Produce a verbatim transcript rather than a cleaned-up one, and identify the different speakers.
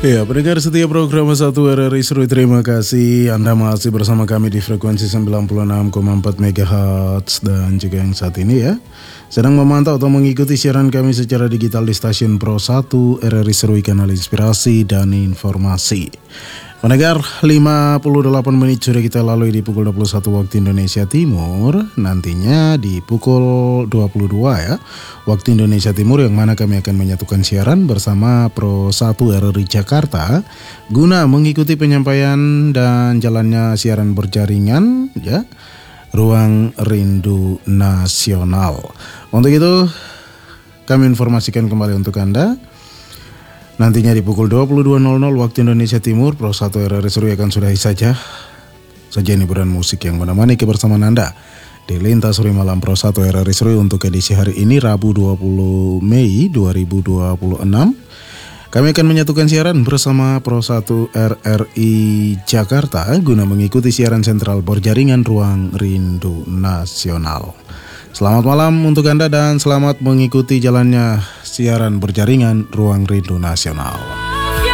Speaker 1: Ya, pendengar setia program satu R R I Seru, terima kasih Anda masih bersama kami di frekuensi sembilan puluh enam koma empat megahertz dan juga yang saat ini ya sedang memantau atau mengikuti siaran kami secara digital di stasiun Pro satu R R I Seru, kanal inspirasi dan informasi. Pendengar, lima puluh delapan menit sudah kita lalui di pukul dua puluh satu waktu Indonesia Timur. Nantinya di pukul dua puluh dua ya waktu Indonesia Timur, yang mana kami akan menyatukan siaran bersama Pro satu R R I Jakarta guna mengikuti penyampaian dan jalannya siaran berjaringan ya Ruang Rindu Nasional. Untuk itu kami informasikan kembali untuk Anda. Nantinya di pukul dua puluh dua waktu Indonesia Timur, Pro satu R R I Seru akan sudahi saja sajian hiburan musik yang menemani kebersamaan Anda di Lintas Sore Malam Pro satu R R I Seru untuk edisi hari ini Rabu dua puluh Mei dua ribu dua puluh enam. Kami akan menyatukan siaran bersama Pro satu R R I Jakarta guna mengikuti siaran sentral berjaringan Ruang Rindu Nasional. Selamat malam untuk Anda dan selamat mengikuti jalannya siaran berjaringan Ruang Rindu Nasional.